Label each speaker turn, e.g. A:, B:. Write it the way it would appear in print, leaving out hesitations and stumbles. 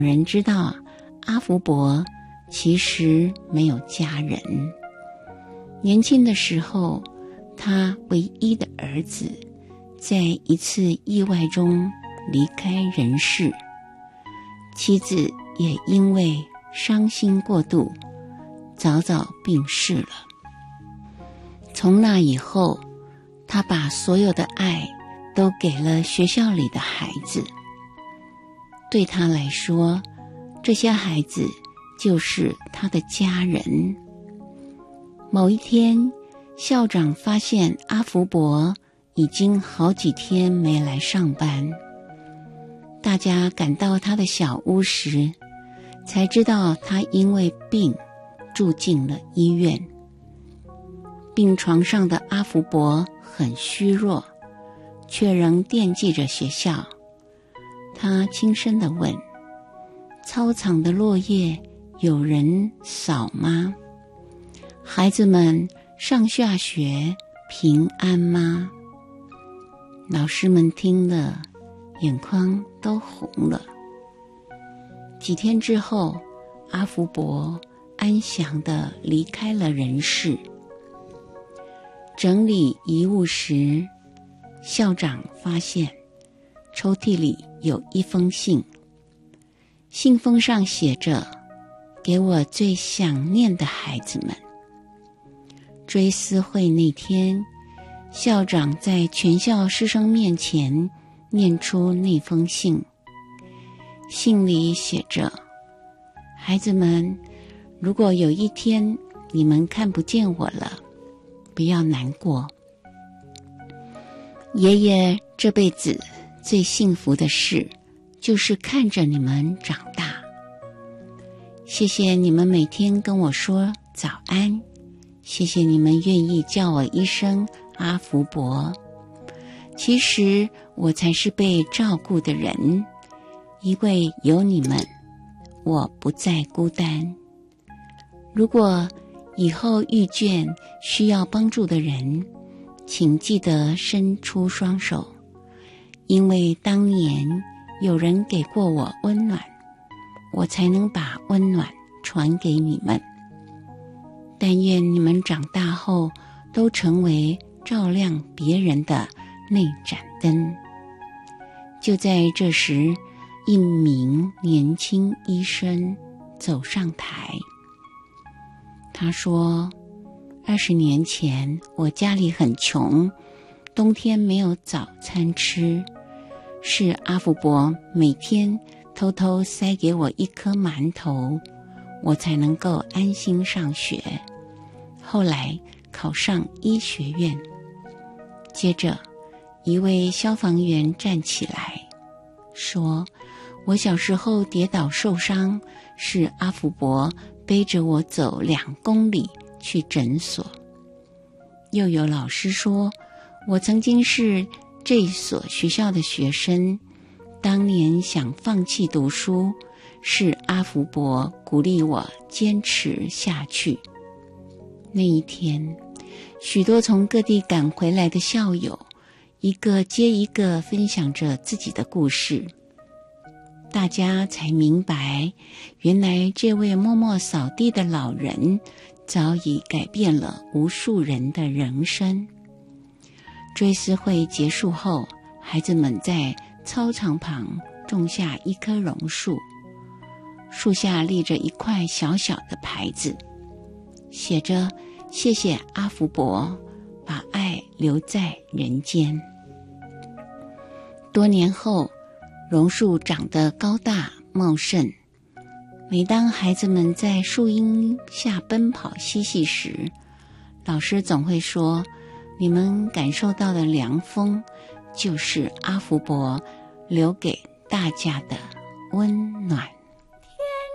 A: 人知道阿福伯其实没有家人。年轻的时候，他唯一的儿子在一次意外中离开人世，妻子也因为伤心过度，早早病逝了。从那以后，他把所有的爱都给了学校里的孩子。对他来说，这些孩子就是他的家人。某一天，校长发现阿福伯已经好几天没来上班。大家赶到他的小屋时，才知道他因为病住进了医院。病床上的阿福伯很虚弱，却仍惦记着学校。他轻声地问：操场的落叶有人扫吗？孩子们上下学平安吗？老师们听了，眼眶都红了。几天之后，阿福伯安详地离开了人世。整理遗物时，校长发现抽屉里有一封信，信封上写着：给我最想念的孩子们。追思会那天，校长在全校师生面前念出那封信。信里写着：孩子们，如果有一天你们看不见我了，不要难过。爷爷这辈子最幸福的事，就是看着你们长大。谢谢你们每天跟我说早安，谢谢你们愿意叫我一声阿福伯。其实我才是被照顾的人，因为有你们，我不再孤单。如果以后遇见需要帮助的人，请记得伸出双手，因为当年有人给过我温暖，我才能把温暖传给你们。但愿你们长大后都成为照亮别人的那盏灯。就在这时，一名年轻医生走上台。他说，20年前我家里很穷，冬天没有早餐吃，是阿福伯每天偷偷塞给我一颗馒头，我才能够安心上学。后来考上医学院。接着，一位消防员站起来说，我小时候跌倒受伤，是阿福伯背着我走2公里去诊所。又有老师说，我曾经是这所学校的学生，当年想放弃读书，是阿福伯鼓励我坚持下去。那一天，许多从各地赶回来的校友，一个接一个分享着自己的故事。大家才明白，原来这位默默扫地的老人早已改变了无数人的人生。追思会结束后，孩子们在操场旁种下一棵榕树，树下立着一块小小的牌子，写着谢谢阿福伯，把爱留在人间。多年后，榕树长得高大茂盛，每当孩子们在树荫下奔跑嬉戏时，老师总会说，你们感受到的凉风，就是阿福伯留给大家的温暖。